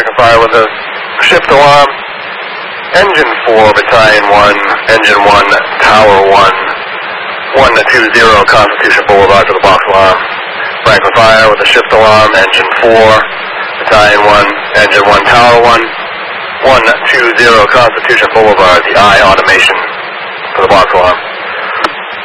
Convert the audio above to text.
Franklin Fire with a shift alarm. Engine 4, Battalion 1, Engine 1, Tower 1, 120 Constitution Boulevard to the box alarm. Franklin Fire with a shift alarm. Engine 4, Battalion 1, Engine 1, Tower 1, 120 Constitution Boulevard, the I automation for the box alarm.